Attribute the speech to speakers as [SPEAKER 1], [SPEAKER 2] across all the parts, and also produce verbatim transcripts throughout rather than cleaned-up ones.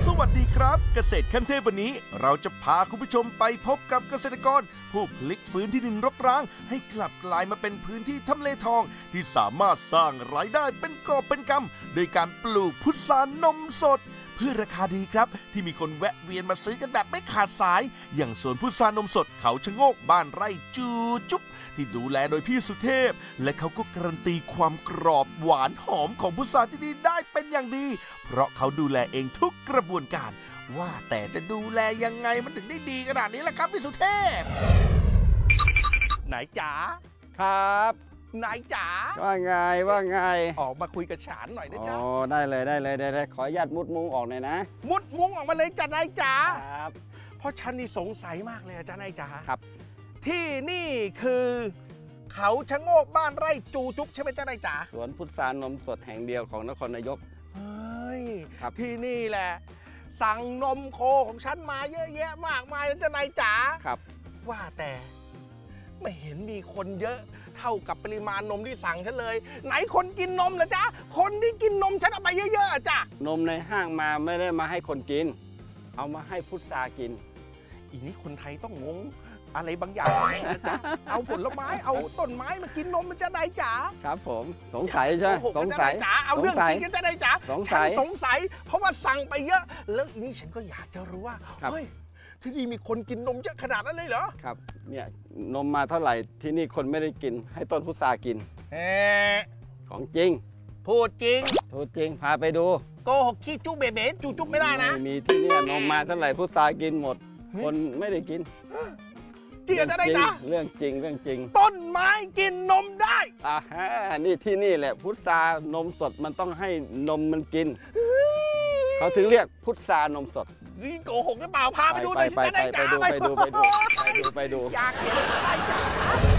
[SPEAKER 1] วัสดีครับเกษตรขั้นเทพวันนี้เราจะพาคุณผู้ชมไปพบกับเกษตรกรผู้พลิกฟื้นที่ดินรกร้างให้กลับกลายมาเป็นพื้นที่ทำเลทองที่สามารถสร้างรายได้เป็นกอบเป็นกำโดยการปลูกพุทรานมสดเพื่อราคาดีครับที่มีคนแวะเวียนมาซื้อกันแบบไม่ขาดสายอย่างสวนพุทรานมสดเขาชะโงกบ้านไร่จูจุ๊บที่ดูแลโดยพี่สุเทพและเขาก็การันตีความกรอบหวานหอมของพุทราที่นี่ได้เป็นอย่างดีเพราะเขาดูแลเองทุกกระบวนการว่าแต่จะดูแลยังไงมันถึงได้ดีขนาดนี้ล่ะครับพี่สุเทพไหนจ๋า
[SPEAKER 2] ครับ
[SPEAKER 1] ไหนจ๋า
[SPEAKER 2] ว่าไงว่าไง
[SPEAKER 1] ออกมาคุยกับฉันหน่อยนะจ๊ะ
[SPEAKER 2] อ๋อได้เลยได้เลยได้เลยขออนุญาตมุดมุ้งออกหน่อยนะ
[SPEAKER 1] มุดมุ้งออกมาเลยจ้ะนายจ๋า
[SPEAKER 2] ครับ
[SPEAKER 1] เพราะฉันนี่สงสัยมากเลยจ้ะนายจ๋า
[SPEAKER 2] ครับ
[SPEAKER 1] ที่นี่คือเขาชะโงกบ้านไร่จูจุ๊บใช่ไหมจ้ะนายจ๋า
[SPEAKER 2] สวนพุทรานมสดแห่งเดียวของนครนายก
[SPEAKER 1] เฮ้ย
[SPEAKER 2] ครับ
[SPEAKER 1] ที่นี่แหละสั่งนมโคของฉันมาเยอะแยะมากมายจ้ะนายจ๋า
[SPEAKER 2] ครับ
[SPEAKER 1] ว่าแต่ไม่เห็นมีคนเยอะเท่ากับปริมาณนมที่สั่งฉันเลยไหนคนกินนมล่ะจ๊ะคนที่กินนมฉันเอาไปเยอะๆจ้ะ
[SPEAKER 2] นมในห้างมาไม่ได้มาให้คนกินเอามาให้พุทรากิน
[SPEAKER 1] อีนี้คนไทยต้องงงอะไรบางอย่างนะจ๊ะเอาผลไม้เอาต้นไม้มากินนมมันจะได้จ๋า
[SPEAKER 2] ครับผมสงสัยใช่สงสัย
[SPEAKER 1] จ๋าเอาเรื่องจริงกันจะได้จ๋า
[SPEAKER 2] สงสัย
[SPEAKER 1] สงสัยเพราะว่าสั่งไปเยอะแล้วอีนี้ฉันก็อยากจะรู้ว่าเฮ้ยที่นี่มีคนกินนมเยอะขนาดนั้นเลยเหรอ
[SPEAKER 2] ครับเนี่ยนมมาเท่าไหร่ที่นี่คนไม่ได้กินให้ต้นพุทรากิน
[SPEAKER 1] เอ๊
[SPEAKER 2] ของจริง
[SPEAKER 1] พูดจริง
[SPEAKER 2] พูดจริงพาไปดู
[SPEAKER 1] โกหกขี้จุ๊บเบ๋เบ๋จุ๊จุ๊บไม่ได้นะ
[SPEAKER 2] มีที่นี่นมมาเท่าไหร่พุทรากินหมดคนไม่ได้กิน
[SPEAKER 1] จริงจะได้จ้า
[SPEAKER 2] เรื่องจริงเรื่องจริง
[SPEAKER 1] ต้นไม้กินนมได้
[SPEAKER 2] อ่าฮะนี่ที่นี่แหละพุทรานมสดมันต้องให้นมมันกินเขาถึงเรียกพุทรานมสด
[SPEAKER 1] นี่โกหกหรือเปล่าพาไปดูหน่อย
[SPEAKER 2] ไปไปไปดูไปดูไปดูไปดูไปดู
[SPEAKER 1] อยากเห็นอะไรจ้า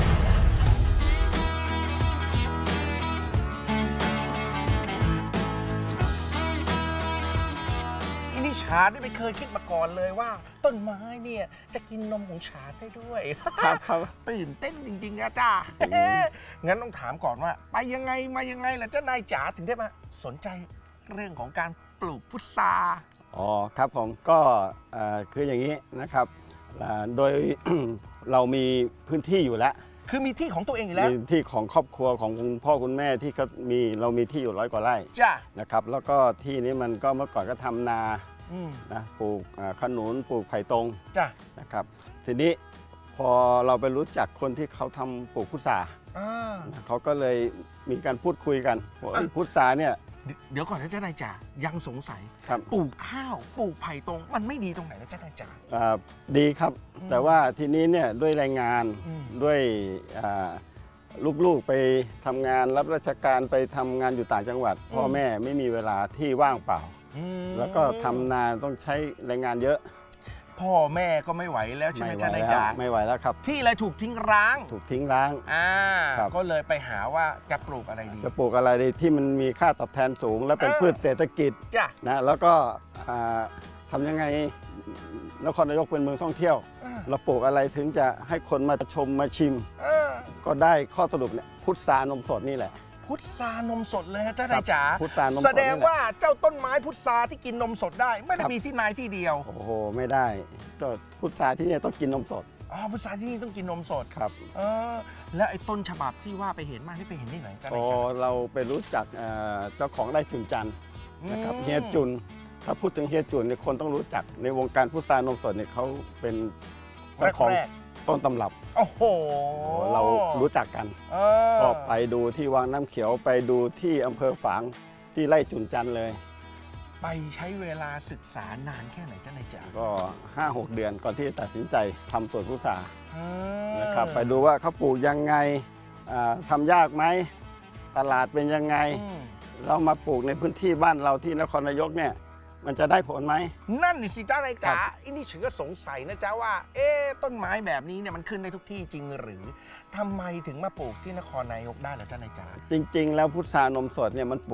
[SPEAKER 1] ฉาได้ไม่เคยคิดมาก่อนเลยว่าต้นไม้เนี่ยจะกินนมของฉาได้ด้วย
[SPEAKER 2] ครับครับ
[SPEAKER 1] ตื่นเต้นจริงๆนะจ้างั้นต้องถามก่อนว่าไปยังไงมายังไงล่ะเจ้านายจ๋าถึงได้มาสนใจเรื่องของการปลูกพุทรา
[SPEAKER 2] อ๋อครับผมก็คืออย่างนี้นะครับโดยเรามีพื้นที่อยู่แล้ว
[SPEAKER 1] คือมีที่ของตัวเองอยู่แล้ว
[SPEAKER 2] มีที่ของครอบครัวของคุณพ่อคุณแม่ที่เขามีเรามีที่อยู่ร้อยกว่าไร่
[SPEAKER 1] จ้า
[SPEAKER 2] นะครับแล้วก็ที่นี้มันก็เมื่อก่อนก็ทำนานะปลูกขนุนปลูกไผ่ตรง
[SPEAKER 1] จ้ะ
[SPEAKER 2] นะครับทีนี้พอเราไปรู้จักคนที่เขาทำปลูกพุทราเขาก็เลยมีการพูดคุยกันว่าพุทราเนี่ย
[SPEAKER 1] เดี๋ยวก่อนนะเจ้านายจ๋ายังสงสัย
[SPEAKER 2] ครับ
[SPEAKER 1] ปลูกข้าวปลูกไผ่ตรงมันไม่ดีตรงไหนนะเจ้านายจ๋า
[SPEAKER 2] ดีครับแต่ว่าทีนี้เนี่ยด้วยแรงงานด้วยลูกๆไปทำงานรับราชการไปทำงานอยู่ต่างจังหวัดพ่อแม่ไม่มีเวลาที่ว่างเปล่าแล้วก็ทำนาต้องใช้แรงงานเยอะ
[SPEAKER 1] พ่อแม่ก็ไม่ไหวแล้วใช่ไหมจ๊ะนายจ๋า
[SPEAKER 2] ไม่ไหวแล้วครับ
[SPEAKER 1] ที่อะไรถูกทิ้งร้าง
[SPEAKER 2] ถูกทิ้งร้าง
[SPEAKER 1] อ่าก็เลยไปหาว่าจะปลูกอะไรดี
[SPEAKER 2] จะปลูกอะไรดีที่มันมีค่าตอบแทนสูงและเป็นพืชเศรษฐกิจ
[SPEAKER 1] จ้ะ
[SPEAKER 2] นะแล้วก็ทำยังไงนครนายกเป็นเมืองท่องเที่ยวเราปลูกอะไรถึงจะให้คนมาชมมาชิมก็ได้ข้อสรุปเนี่ยพุทรานมสดนี่แหละ
[SPEAKER 1] พุทรานมสดเลยเจ้านายจ๋า
[SPEAKER 2] พุทรานมสด
[SPEAKER 1] แสดงว่าเจ้าต้นไม้พุทราที่กินนมสดได้ไม่ได้มีที่นายที่เดียว
[SPEAKER 2] โอ้โหไม่ได้ก็พุทราที่นี่ต้องกินนมสด
[SPEAKER 1] อ๋อพุทราที่นี่ต้องกินนมสด
[SPEAKER 2] ครับ
[SPEAKER 1] เออแล้วไอ้ต้นฉบับที่ว่าไปเห็นมาที่ไปเห็นที่ไหนเจ้านายจ๋า
[SPEAKER 2] เราไปรู้จักเจ้าของไร่จุนจันทร์นะครับเฮียจุนถ้าพูดถึงเฮียจุนเนี่ยคนต้องรู้จักในวงการพุทรานมสดเนี่ยเขาเป็นเจ้าของต้นตำรับ
[SPEAKER 1] โอ้โห
[SPEAKER 2] เรารู้จักกันก็ไปดูที่วังน้ำเขียวไปดูที่อำเภอฝางที่ไร่จุนจันทร์เลย
[SPEAKER 1] ไปใช้เวลาศึกษานานแค่ไหนเจ้านายจ๋า
[SPEAKER 2] ก็ ห้าหก เดือนก่อนที่จะตัดสินใจทำสวนพุทรานะครับไปดูว่าเขาปลูกยังไงทำยากไหมตลาดเป็นยังไงเรามาปลูกในพื้นที่บ้านเราที่นครนายกเนี่ยมันจะได้ผลไหม
[SPEAKER 1] นั่นนี่สิจ้านายจ๋าอินี่ฉันก็สงสัยนะจ๊ะว่าเอ๊ต้นไม้แบบนี้เนี่ยมันขึ้นได้ทุกที่จริงหรือทำไมถึงมาปลูกที่นครนายกได้ล่ะจ้านายจ๋า
[SPEAKER 2] จริงๆแล้วพุทรานมสดเนี่ยมัน